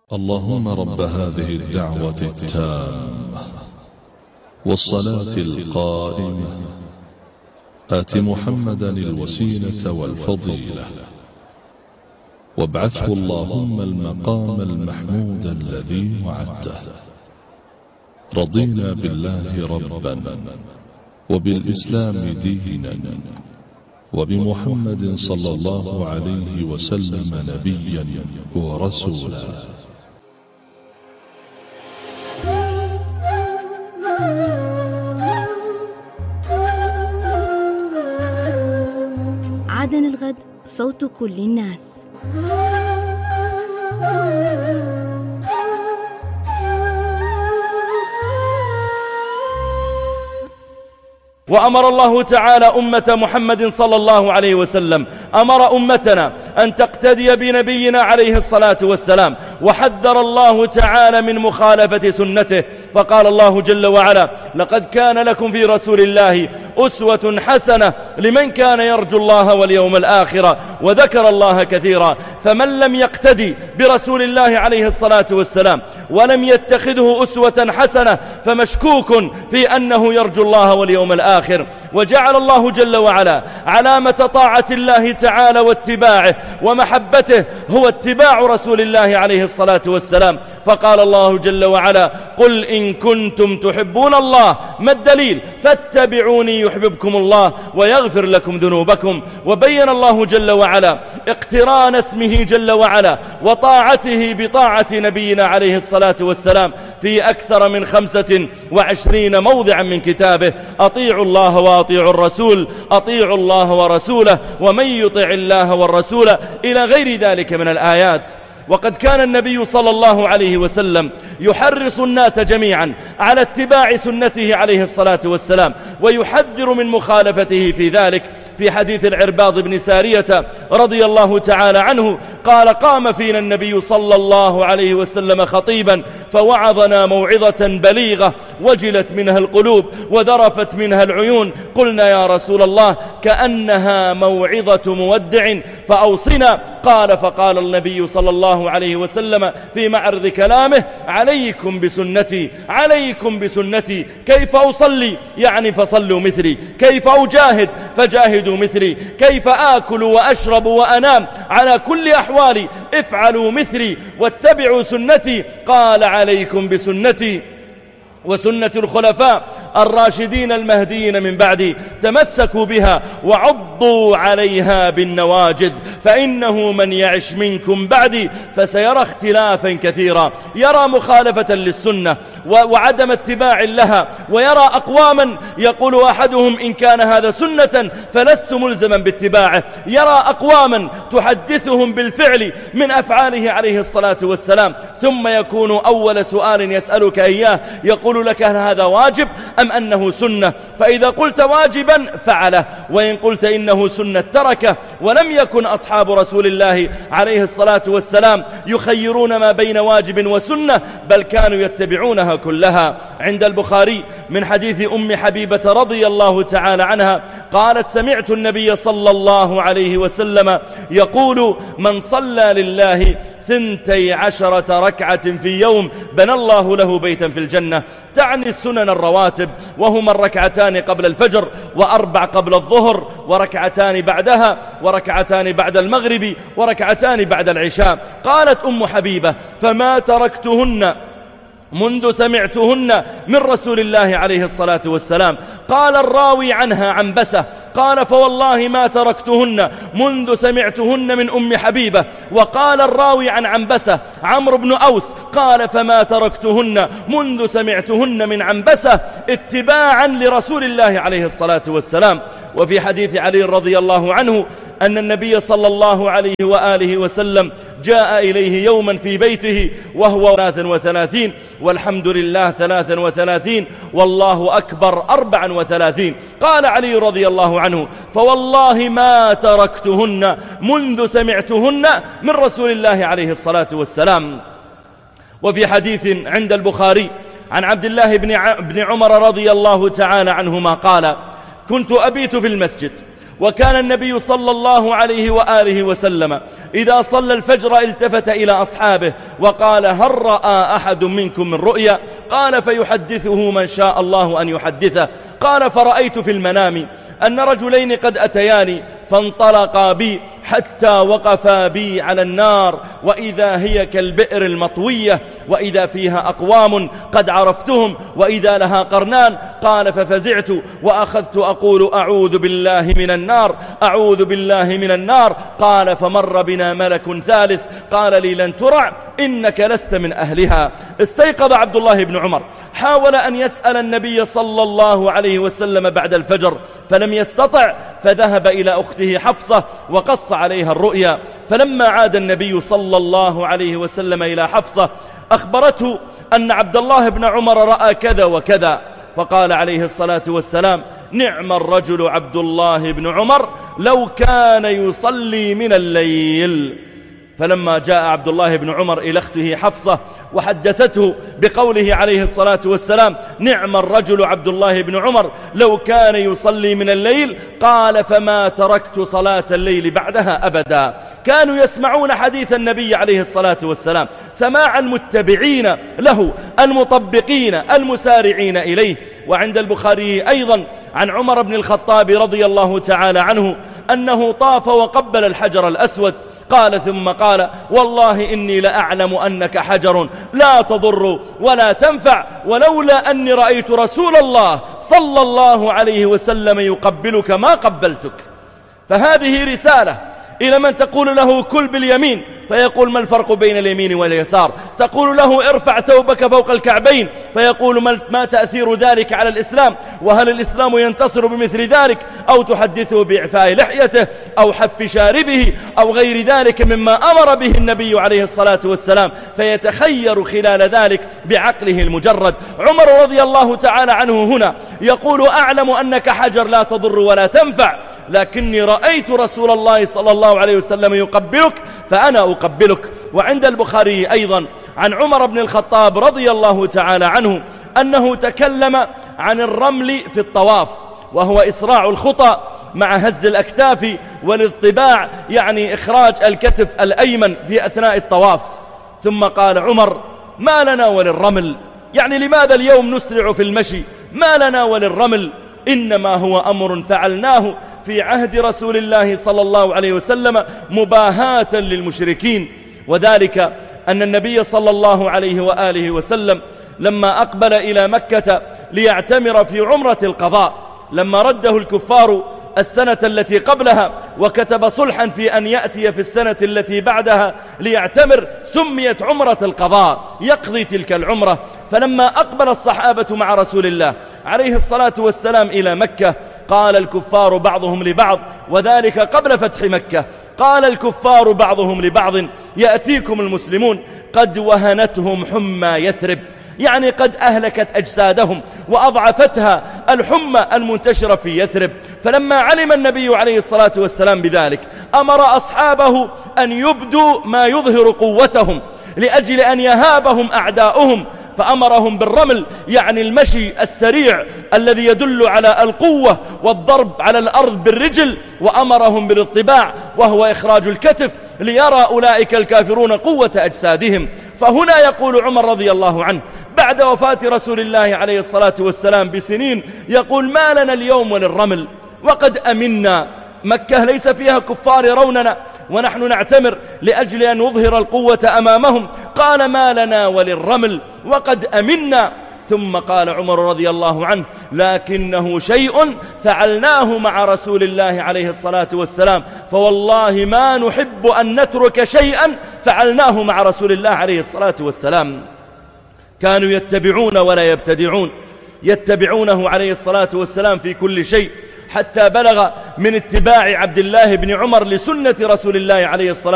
اللهم رب هذه الدعوة التامة والصلاة القائمة آت محمدا الوسيلة والفضيلة وابعثه اللهم المقام المحمود الذي وعدته. رضينا بالله ربا وبالإسلام دينا وبمحمد صلى الله عليه وسلم نبيا ورسولا. عدن الغد، صوت كل الناس. وأمر الله تعالى أمة محمد صلى الله عليه وسلم، أمر أمتنا أن تقتدي بنبينا عليه الصلاة والسلام، وحذر الله تعالى من مخالفة سنته، فقال الله جل وعلا: لقد كان لكم في رسول الله أسوة حسنة لمن كان يرجو الله واليوم الآخر وذكر الله كثيرا. فمن لم يقتدي برسول الله عليه الصلاة والسلام ولم يتخذه أسوة حسنة فمشكوك في أنه يرجو الله واليوم الآخر. وجعل الله جل وعلا علامة طاعة الله تعالى واتباعه ومحبته هو اتباع رسول الله عليه الصلاة والسلام، فقال الله جل وعلا: قل إن كنتم تحبون الله، ما الدليل؟ فاتبعوني يحببكم الله ويغفر لكم ذنوبكم. وبين الله جل وعلا اقتران اسمه جل وعلا وطاعته بطاعة نبينا عليه الصلاة والسلام في أكثر من 25 موضعا من كتابه: أطيعوا الله وأطيعوا الرسول، أطيعوا الله ورسوله، ومن يطع الله والرسول، إلى غير ذلك من الآيات. وقد كان النبي صلى الله عليه وسلم يحرص الناس جميعا على اتباع سنته عليه الصلاة والسلام، ويحذر من مخالفته في ذلك. في حديث العرباض بن سارية رضي الله تعالى عنه قال: قام فينا النبي صلى الله عليه وسلم خطيبا فوعظنا موعظة بليغة وجلت منها القلوب وذرفت منها العيون. قلنا: يا رسول الله، كأنها موعظة مودع فأوصنا. قال: فقال النبي صلى الله عليه وسلم في معرض كلامه: عليكم بسنتي، عليكم بسنتي. كيف أصلي؟ يعني فصلوا مثلي. كيف أجاهد؟ فجاهدوا مثلي. كيف آكل وأشرب وأنام؟ على كل أحوالي افعلوا مثلي واتبعوا سنتي. قال: عليكم بسنتي وسنة الخلفاء الراشدين المهديين من بعدي، تمسكوا بها وعضوا عليها بالنواجذ، فإنه من يعش منكم بعدي فسيرى اختلافا كثيرا. يرى مخالفة للسنة وعدم اتباع لها، ويرى أقواما يقول أحدهم: إن كان هذا سنة فلست ملزما باتباعه. يرى أقواما تحدثهم بالفعل من أفعاله عليه الصلاة والسلام، ثم يكون أول سؤال يسألك إياه يقول لك: هل هذا واجب أم أنه سنة؟ فإذا قلت واجبا فعله، وإن قلت إنه سنة تركه. ولم يكن أصحاب رسول الله عليه الصلاة والسلام يخيرون ما بين واجب وسنة، بل كانوا يتبعونها كلها. عند البخاري من حديث أم حبيبة رضي الله تعالى عنها قالت: سمعت النبي صلى الله عليه وسلم يقول: من صلى لله 12 ركعة في يوم بنى الله له بيتا في الجنة. تعني السنن الرواتب، وهما الركعتان قبل الفجر، وأربع قبل الظهر، وركعتان بعدها، وركعتان بعد المغرب، وركعتان بعد العشاء. قالت أم حبيبة: فما تركتهن منذ سمعتهن من رسول الله عليه الصلاة والسلام. قال الراوي عنها عنبسة قال: فوالله ما تركتهن منذ سمعتهن من أم حبيبة. وقال الراوي عن عنبسة عمرو بن أوس قال: فما تركتهن منذ سمعتهن من عنبسة اتباعا لرسول الله عليه الصلاة والسلام. وفي حديث علي رضي الله عنه أن النبي صلى الله عليه وآله وسلم جاء إليه يوما في بيته وهو 33، والحمد لله 33، والله أكبر 34. قال علي رضي الله عنه: فوالله ما تركتهن منذ سمعتهن من رسول الله عليه الصلاة والسلام. وفي حديث عند البخاري عن عبد الله بن عمر رضي الله تعالى عنهما قال: كنت أبيت في المسجد وكان النبي صلى الله عليه وآله وسلم إذا صلى الفجر التفت إلى أصحابه وقال: هل رأى أحد منكم من رؤيا؟ قال: فيحدثه من شاء الله أن يحدثه. قال: فرأيت في المنام أن رجلين قد أتياني فانطلقا بي حتى وقفا بي على النار، وإذا هي كالبئر المطوية، وإذا فيها أقوام قد عرفتهم، وإذا لها قرنان. قال: ففزعت وأخذت أقول: أعوذ بالله من النار، أعوذ بالله من النار. قال: فمر بنا ملك ثالث قال لي: لن ترع، إنك لست من أهلها. استيقظ عبد الله بن عمر، حاول أن يسأل النبي صلى الله عليه وسلم بعد الفجر فلم يستطع، فذهب إلى أخته حفصة وقص عليها الرؤيا. فلما عاد النبي صلى الله عليه وسلم إلى حفصة أخبرته أن عبد الله بن عمر رأى كذا وكذا، فقال عليه الصلاة والسلام: نعم الرجل عبد الله بن عمر لو كان يصلي من الليل. فلما جاء عبد الله بن عمر إلى أخته حفصة وحدثته بقوله عليه الصلاة والسلام: نعم الرجل عبد الله بن عمر لو كان يصلي من الليل، قال: فما تركت صلاة الليل بعدها أبدا. كانوا يسمعون حديث النبي عليه الصلاة والسلام سماع المتبعين له المطبقين المسارعين إليه. وعند البخاري أيضا عن عمر بن الخطاب رضي الله تعالى عنه أنه طاف وقبل الحجر الأسود، قال ثم قال: والله إني لأعلم أنك حجر لا تضر ولا تنفع، ولولا أني رأيت رسول الله صلى الله عليه وسلم يقبلك ما قبلتك. فهذه رسالة إلى من تقول له: كل باليمين، فيقول: ما الفرق بين اليمين واليسار؟ تقول له: ارفع ثوبك فوق الكعبين، فيقول: ما تأثير ذلك على الإسلام؟ وهل الإسلام ينتصر بمثل ذلك؟ أو تحدثه بإعفاء لحيته أو حف شاربه أو غير ذلك مما أمر به النبي عليه الصلاة والسلام، فيتخير خلال ذلك بعقله المجرد. عمر رضي الله تعالى عنه هنا يقول: أعلم أنك حجر لا تضر ولا تنفع، لكني رأيت رسول الله صلى الله عليه وسلم يقبلك فأنا أقبلك. وعند البخاري أيضا عن عمر بن الخطاب رضي الله تعالى عنه أنه تكلم عن الرمل في الطواف، وهو إسراع الخطى مع هز الأكتاف والاضطباع، يعني إخراج الكتف الأيمن في أثناء الطواف. ثم قال عمر: ما لنا وللرمل؟ يعني لماذا اليوم نسرع في المشي؟ ما لنا وللرمل؟ إنما هو أمر فعلناه في عهد رسول الله صلى الله عليه وسلم مباهاة للمشركين. وذلك أن النبي صلى الله عليه وآله وسلم لما أقبل إلى مكة ليعتمر في عمرة القضاء، لما رده الكفار السنة التي قبلها وكتب صلحا في أن يأتي في السنة التي بعدها ليعتمر، سميت عمرة القضاء، يقضي تلك العمرة. فلما أقبل الصحابة مع رسول الله عليه الصلاة والسلام إلى مكة، قال الكفار بعضهم لبعض، وذلك قبل فتح مكة، قال الكفار بعضهم لبعض: يأتيكم المسلمون قد وهنتهم حمى يثرب، يعني قد أهلكت أجسادهم وأضعفتها الحمى المنتشرة في يثرب. فلما علم النبي عليه الصلاة والسلام بذلك أمر أصحابه أن يبدوا ما يظهر قوتهم لأجل أن يهابهم أعداؤهم، فأمرهم بالرمل، يعني المشي السريع الذي يدل على القوة والضرب على الأرض بالرجل، وأمرهم بالاطباع وهو إخراج الكتف ليرى أولئك الكافرون قوة أجسادهم. فهنا يقول عمر رضي الله عنه بعد وفاة رسول الله عليه الصلاة والسلام بسنين، يقول: ما لنا اليوم وللرمل وقد أمنا، مكة ليس فيها كفار يروننا ونحن نعتمر لأجل أن نظهر القوة أمامهم. قال: ما لنا وللرمل وقد أمنا. ثم قال عمر رضي الله عنه: لكنه شيء فعلناه مع رسول الله عليه الصلاة والسلام، فوالله ما نحب أن نترك شيئا فعلناه مع رسول الله عليه الصلاة والسلام. كانوا يتبعون ولا يبتدعون، يتبعونه عليه الصلاة والسلام في كل شيء، حتى بلغ من اتباع عبد الله بن عمر لسنة رسول الله عليه الصلاة